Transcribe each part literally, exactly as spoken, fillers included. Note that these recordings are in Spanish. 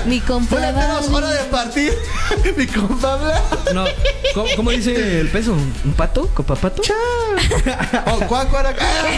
Mi compa. Tenemos hora de partir. Mi compa habla. No, ¿cómo, cómo dice el peso? ¿Un pato? ¿Copa pato? Oh, cuá, cuá,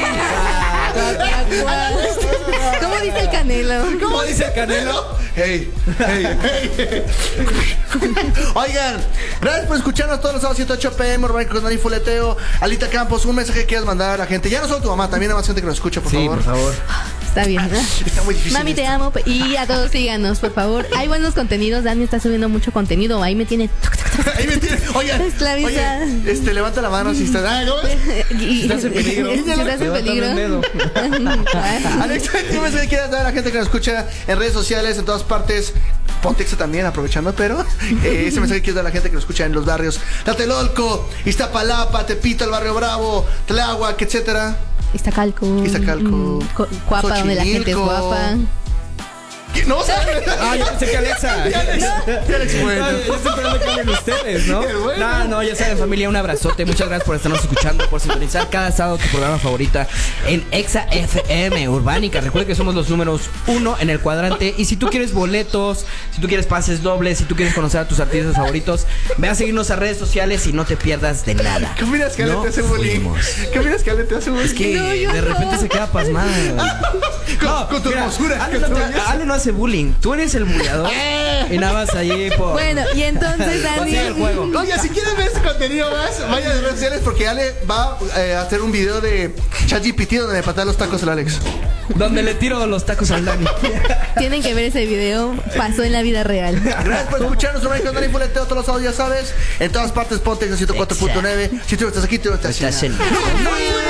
¿Cómo dice el Canelo? ¿Cómo dice el Canelo? Hey, hey, hey. Oigan, gracias por escucharnos todos los sábados siete a ocho p m Urbánica con Dani Fuleteo. Alita Campos, un mensaje que quieras mandar a la gente. Ya no solo tu mamá, también a más gente que nos escucha, por sí, favor. por favor. Está bien, ¿no? Está muy difícil. Mami, esto. te amo. Y a todos síganos, por favor. Hay buenos contenidos. Dani está subiendo mucho contenido. Ahí me tiene. Ahí me tiene. Oigan, Esclaviza. oye, este, levanta la mano si está. Ah, ¿cómo es? Y- estás en peligro. Si estás en Levántame el dedo. peligro. Alex, ¿qué mensaje quieras dar a la gente que nos escucha en redes sociales, en todas partes? Pontexa también, aprovechando, pero eh, ese mensaje que quieres dar a la gente que nos escucha en los barrios Tlatelolco, Iztapalapa, Tepito, el Barrio Bravo, Tláhuac, etcétera. Iztacalco. Iztacalco. Mm, Co- Cuapa, donde la gente es Xochimilco. guapa. ¿Qué? No sabes. Ah, yo pensé que Alexa. Ya, Alex, ya, Alex, bueno. No, yo estoy esperando que hablen ustedes, ¿no? Qué bueno. No, no, ya saben, familia, un abrazote. Muchas gracias por estarnos escuchando, por sintonizar cada sábado tu programa favorita en Exa F M Urbánica. Recuerda que somos los números uno en el cuadrante. Y si tú quieres boletos, si tú quieres pases dobles, si tú quieres conocer a tus artistas favoritos, ve a seguirnos a redes sociales y no te pierdas de nada. ¿Qué opinas que Ale No te hace bullying? fuimos. ¿Qué opinas que Ale te hace bullying? Es que No, yo de repente no. se queda pasmada. Con, con tu Mira, hermosura. Ale, con no tu te- belleza. Ale no hace bullying. Tú eres el bulleador. Y nada más allí por. Bueno, y entonces, Así el Dani. juego. Oye, si quieren ver este contenido más, vayan a las redes sociales porque Ale va eh, a hacer un video de ChatGPT donde le patea los tacos al Alex. Donde le tiro los tacos al Dani. Tienen que ver ese video. Pasó en la vida real. Gracias por escucharnos, Urbánica con Dani Fuleteo todos los sábados, ya sabes. En todas partes, ponte en ciento cuatro punto nueve. Si tú no estás aquí, tú no estás Estás allá. en-